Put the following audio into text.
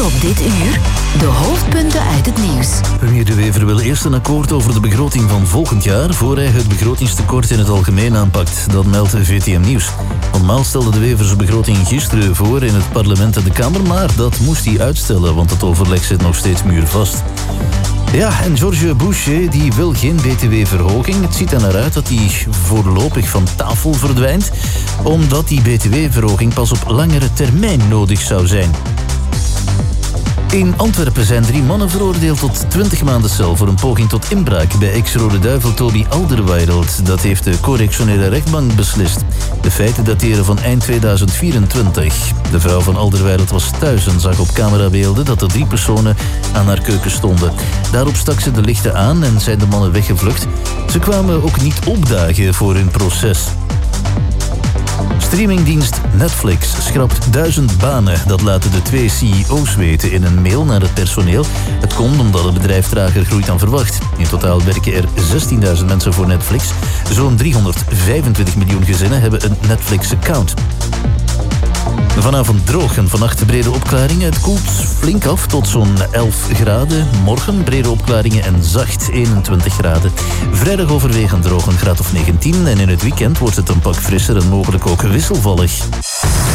Op dit uur de hoofdpunten uit het nieuws. Premier De Wever wil eerst een akkoord over de begroting van volgend jaar voor hij het begrotingstekort in het algemeen aanpakt. Dat meldt VTM Nieuws. Normaal stelde De Wever zijn begroting gisteren voor in het parlement en de Kamer, maar dat moest hij uitstellen, want het overleg zit nog steeds muurvast. Ja, en Georges Boucher die wil geen btw-verhoging. Het ziet er naar uit dat hij voorlopig van tafel verdwijnt, omdat die btw-verhoging pas op langere termijn nodig zou zijn. In Antwerpen zijn 3 mannen veroordeeld tot 20 maanden cel voor een poging tot inbraak bij ex-Rode Duivel Toby Alderweireld. Dat heeft de correctionele rechtbank beslist. De feiten dateren van eind 2024. De vrouw van Alderweireld was thuis en zag op camerabeelden dat er 3 personen aan haar keuken stonden. Daarop stak ze de lichten aan en zijn de mannen weggevlucht. Ze kwamen ook niet opdagen voor hun proces. Streamingdienst Netflix schrapt 1000 banen. Dat laten de 2 CEO's weten in een mail naar het personeel. Het komt omdat het bedrijf trager groeit dan verwacht. In totaal werken er 16.000 mensen voor Netflix. Zo'n 325 miljoen gezinnen hebben een Netflix-account. Vanavond droog en vannacht brede opklaringen. Het koelt flink af tot zo'n 11 graden. Morgen brede opklaringen en zacht 21 graden. Vrijdag overwegend droog, een graad of 19. En in het weekend wordt het een pak frisser en mogelijk ook wisselvallig.